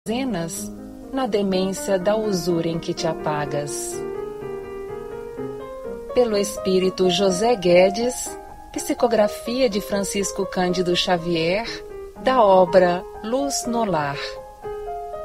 Zenas, na demência da usura em que te apagas. Pelo espírito José Guedes, psicografia de Francisco Cândido Xavier, da obra Luz no Lar.